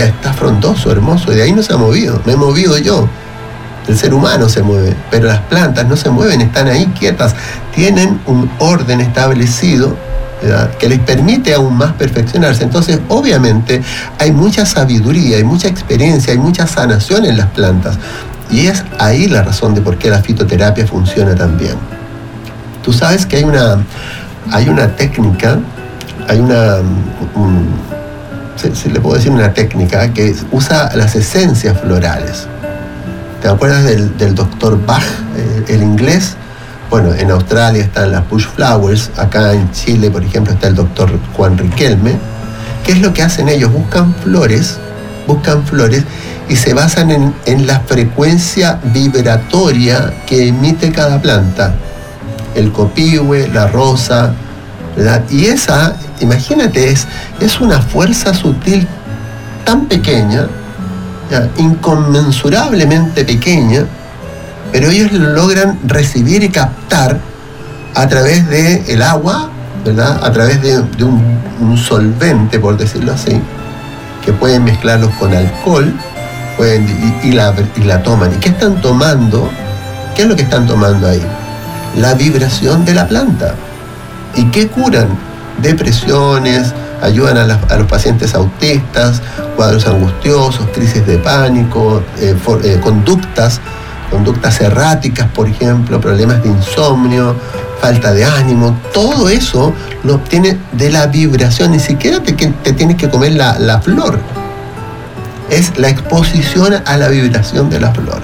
ya está frondoso, hermoso, y de ahí no se ha movido. Me he movido yo. El ser humano se mueve, pero las plantas no se mueven, están ahí quietas. Tienen un orden establecido, ¿verdad?, que les permite aún más perfeccionarse. Entonces, obviamente, hay mucha sabiduría, hay mucha experiencia, hay mucha sanación en las plantas. Y es ahí la razón de por qué la fitoterapia funciona tan bien. Tú sabes que hay una técnica, si le puedo decir una técnica, que usa las esencias florales. ¿Te acuerdas del doctor Bach, el inglés? Bueno, en Australia están las Bush Flowers, acá en Chile, por ejemplo, está el doctor Juan Riquelme. ¿Qué es lo que hacen ellos? Buscan flores y se basan en la frecuencia vibratoria que emite cada planta. El copihue, la rosa, ¿verdad? Y esa, imagínate, es una fuerza sutil tan pequeña, ya, inconmensurablemente pequeña, pero ellos lo logran recibir y captar a través del agua, ¿verdad? A través de un solvente, por decirlo así, que pueden mezclarlos con alcohol, y la toman. ¿Y qué están tomando? ¿Qué es lo que están tomando ahí? La vibración de la planta. ¿Y qué curan? Depresiones, ayudan a los pacientes autistas, cuadros angustiosos, crisis de pánico, conductas erráticas, por ejemplo, problemas de insomnio, falta de ánimo. Todo eso lo obtiene de la vibración. Ni siquiera te tienes que comer la flor. Es la exposición a la vibración de la flor.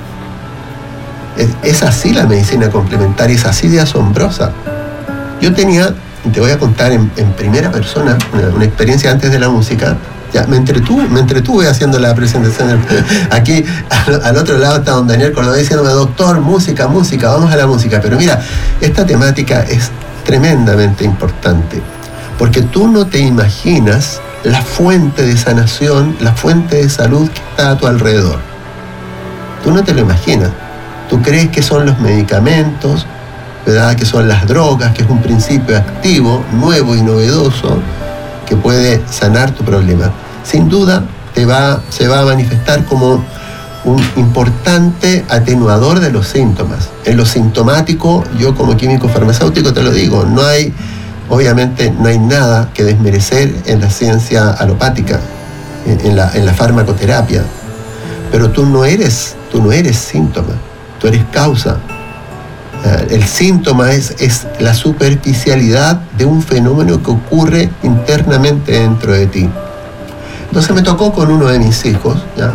Es así la medicina complementaria, es así de asombrosa. Yo te voy a contar en primera persona una experiencia antes de la música. Ya me entretuve haciendo la presentación. Aquí al otro lado está don Daniel Córdoba diciéndome: doctor, música, vamos a la música. Pero mira, esta temática es tremendamente importante, porque tú no te imaginas la fuente de sanación, la fuente de salud que está a tu alrededor. Tú no te lo imaginas. Tú crees que son los medicamentos, ¿verdad?, que son las drogas, que es un principio activo, nuevo y novedoso, que puede sanar tu problema. Sin duda se va a manifestar como un importante atenuador de los síntomas. En lo sintomático, yo como químico farmacéutico te lo digo, obviamente no hay nada que desmerecer en la ciencia alopática, en la farmacoterapia, pero tú no eres síntoma, tú eres causa. El síntoma es la superficialidad de un fenómeno que ocurre internamente dentro de ti. Entonces me tocó con uno de mis hijos,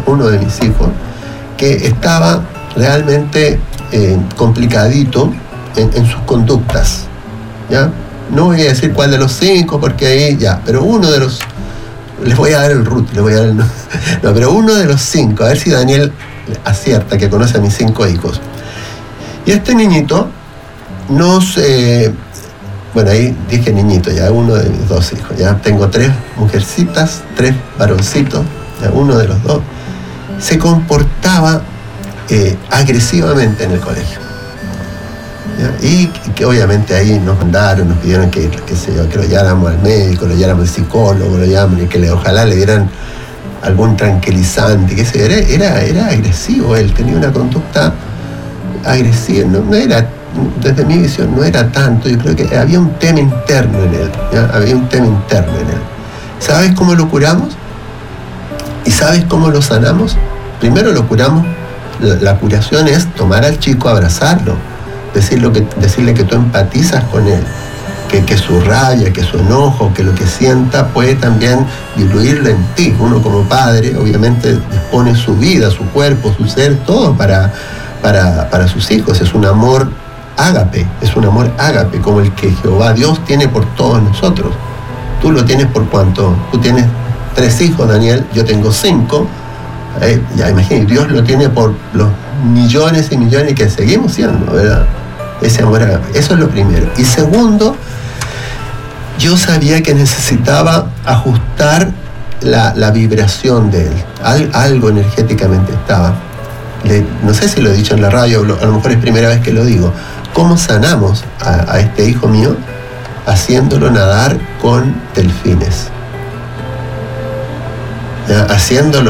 que estaba realmente complicadito en sus conductas, ¿ya? No voy a decir cuál de los 5, porque ahí ya, pero uno de los... Les voy a dar el root, no, pero uno de los 5, a ver si Daniel acierta, que conoce a mis 5 hijos. Y este niñito bueno, ahí dije niñito, ya uno de mis 2 hijos, ya tengo 3 mujercitas, 3 varoncitos, ya uno de los 2 se comportaba agresivamente en el colegio. ¿Ya? Y que obviamente ahí nos pidieron que lo lleváramos al médico, lo lleváramos al psicólogo, y que ojalá le dieran algún tranquilizante, que era agresivo. Él tenía una conducta agresiva, no era, desde mi visión, no era tanto. Yo creo que había un tema interno en él, ¿ya? ¿Sabes cómo lo curamos? ¿Y sabes cómo lo sanamos? Primero lo curamos. La curación es tomar al chico, abrazarlo, decirle que tú empatizas con él, que su rabia, que su enojo, que lo que sienta puede también diluirlo en ti. Uno como padre obviamente dispone su vida, su cuerpo, su ser, todo para sus hijos. Es un amor ágape, como el que Jehová Dios tiene por todos nosotros. Tú lo tienes por cuánto. Tú tienes 3 hijos, Daniel, yo tengo 5. Ya imagínate, Dios lo tiene por los millones y millones que seguimos siendo, ¿verdad? Ese amor ágape. Eso es lo primero. Y segundo, yo sabía que necesitaba ajustar la vibración de él. Algo energéticamente estaba. No sé si lo he dicho en la radio, a lo mejor es primera vez que lo digo. ¿Cómo sanamos a este hijo mío? Haciéndolo nadar con delfines. ¿Ya? Haciéndolo